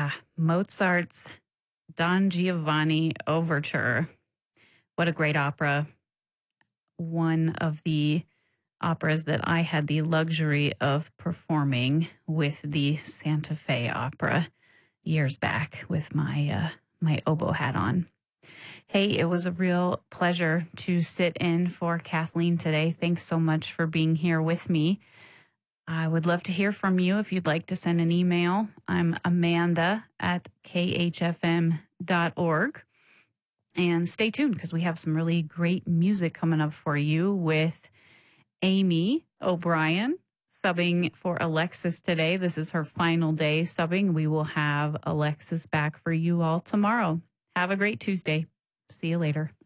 Mozart's Don Giovanni Overture. What a great opera. One of the operas that I had the luxury of performing with the Santa Fe Opera years back with my oboe hat on. Hey, it was a real pleasure to sit in for Kathleen today. Thanks so much for being here with me. I would love to hear from you if you'd like to send an email. I'm amanda@khfm.org. And stay tuned because we have some really great music coming up for you with Amy O'Brien subbing for Alexis today. This is her final day subbing. We will have Alexis back for you all tomorrow. Have a great Tuesday. See you later.